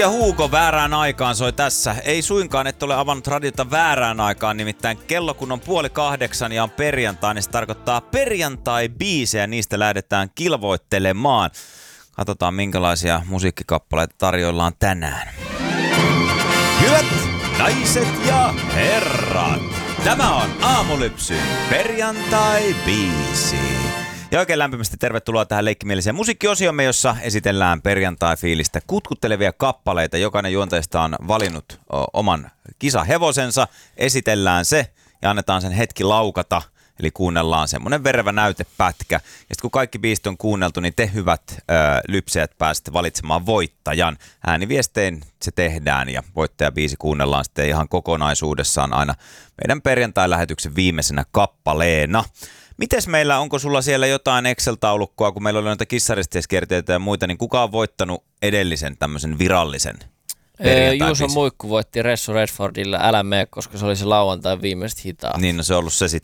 Ja Hugo väärään aikaan soi tässä. Ei suinkaan, et ole avannut radiota väärään aikaan, nimittäin kello kun on 7:30 ja on perjantai, niin se tarkoittaa perjantai-biisejä, niistä lähdetään kilvoittelemaan. Katsotaan minkälaisia musiikkikappaleita tarjoillaan tänään. Hyvät naiset ja herrat, tämä on Aamulypsyn perjantai-biisi. Ja oikein lämpimästi tervetuloa tähän leikkimieliseen musiikkiosiomme, jossa esitellään perjantai-fiilistä kutkuttelevia kappaleita. Jokainen juontajista on valinnut oman kisahevosensa, esitellään se ja annetaan sen hetki laukata. Eli kuunnellaan semmoinen verevä näytepätkä. Ja sitten kun kaikki biisit on kuunneltu, niin te hyvät lypsejät pääsette valitsemaan voittajan. Ääniviestein se tehdään ja voittajabiisi kuunnellaan sitten ihan kokonaisuudessaan aina meidän perjantai-lähetyksen viimeisenä kappaleena. Mites meillä, onko sulla siellä jotain Excel-taulukkoa, kun meillä oli noita kissaristeiskierteitä ja muita, niin kuka on voittanut edellisen tämmöisen virallisen perjantai-biisin? Juuso Muikku voitti Ressu Redfordilla Älä mene, koska se oli se lauantai viimeiset hitaat. Niin, no se on ollut se sitten.